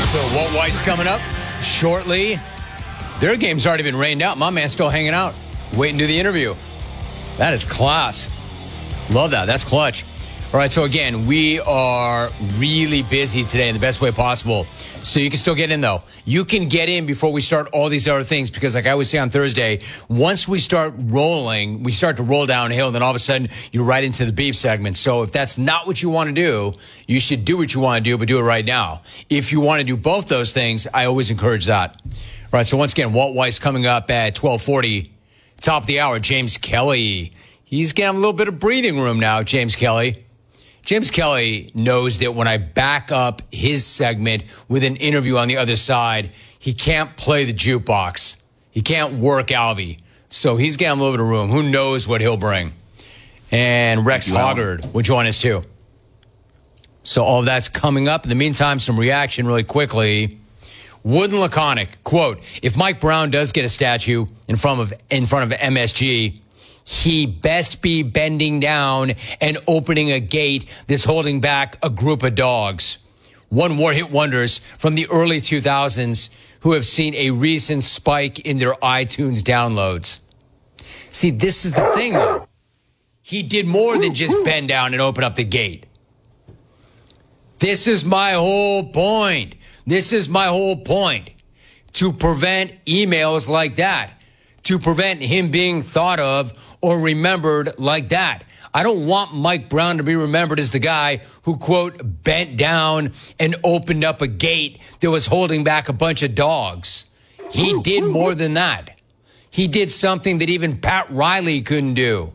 So Walt White's coming up shortly. Their game's already been rained out. My man's still hanging out, waiting to do the interview. That is class. Love that. That's clutch. All right, so again, we are really busy today in the best way possible. So you can still get in, though. You can get in before we start all these other things because, like I always say on Thursday, once we start rolling, we start to roll downhill, and then all of a sudden, you're right into the beef segment. So if that's not what you want to do, you should do what you want to do, but do it right now. If you want to do both those things, I always encourage that. All right, so once again, Walt White's coming up at 12:40, top of the hour. James Kelly. He's getting a little bit of breathing room now, James Kelly. James Kelly knows that when I back up his segment with an interview on the other side, he can't play the jukebox. He can't work Alvy. So he's getting a little bit of room. Who knows what he'll bring? And Rex Hoggard will join us too. So all of that's coming up. In the meantime, some reaction really quickly. Wood and Laconic, quote, if Mike Brown does get a statue in front of MSG, he best be bending down and opening a gate that's holding back a group of dogs. One more hit wonders from the early 2000s who have seen a recent spike in their iTunes downloads. See, this is the thing, though. He did more than just bend down and open up the gate. This is my whole point. This is my whole point. To prevent emails like that. To prevent him being thought of or remembered like that. I don't want Mike Brown to be remembered as the guy who, quote, bent down and opened up a gate that was holding back a bunch of dogs. He did more than that. He did something that even Pat Riley couldn't do.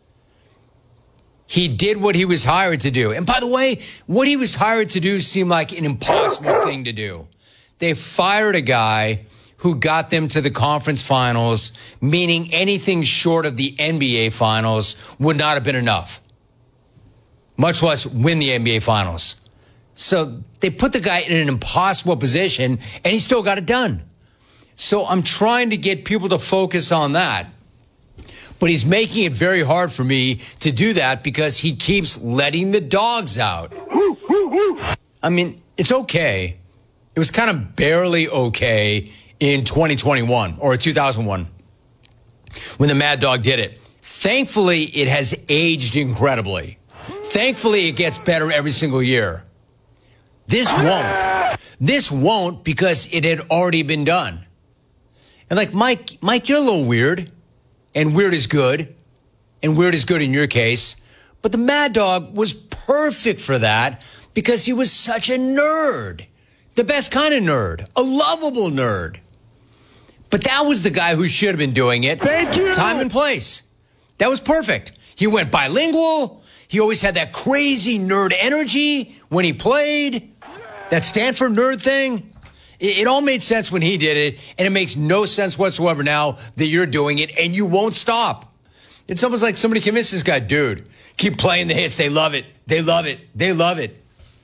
He did what he was hired to do. And by the way, what he was hired to do seemed like an impossible thing to do. They fired a guy who got them to the conference finals, meaning anything short of the NBA finals would not have been enough, much less win the NBA finals. So they put the guy in an impossible position, and he still got it done. So I'm trying to get people to focus on that. But he's making it very hard for me to do that because he keeps letting the dogs out. I mean, it's okay. It was kind of barely okay in 2021 or 2001 when the Mad Dog did it. Thankfully, it has aged incredibly. Thankfully, it gets better every single year. This won't. This won't because it had already been done. And like, Mike, you're a little weird. And weird is good. And weird is good in your case. But the Mad Dog was perfect for that because he was such a nerd. The best kind of nerd. A lovable nerd. But that was the guy who should have been doing it. Thank you. Time and place. That was perfect. He went bilingual. He always had that crazy nerd energy when he played. That Stanford nerd thing. It all made sense when he did it, and it makes no sense whatsoever now that you're doing it, and you won't stop. It's almost like somebody convinced this guy, dude, keep playing the hits. They love it. They love it. They love it.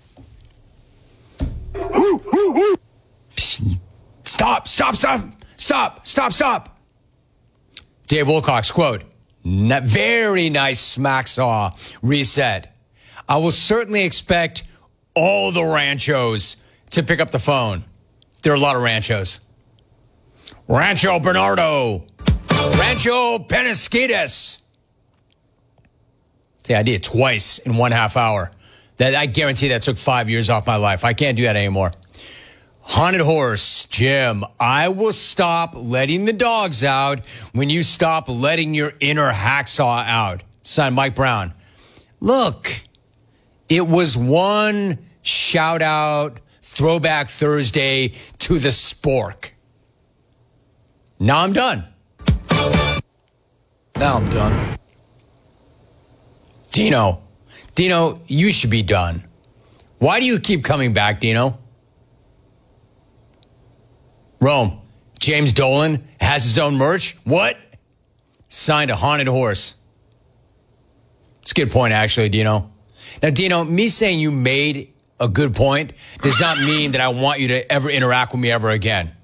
Stop. Dave Wilcox, quote, very nice smack saw reset. I will certainly expect all the ranchos to pick up the phone. There are a lot of ranchos. Rancho Bernardo. Rancho Penasquitas. See, I did it twice in 1/2 hour. That I guarantee that took 5 years off my life. I can't do that anymore. Haunted Horse, Jim, I will stop letting the dogs out when you stop letting your inner hacksaw out. Signed, Mike Brown. Look, it was one shout out Throwback Thursday to the spork. Now I'm done. Dino, you should be done. Why do you keep coming back, Dino? Rome, James Dolan has his own merch? What? Signed a Haunted Horse. It's a good point, actually, Dino. Now, Dino, me saying you made a good point does not mean that I want you to ever interact with me ever again.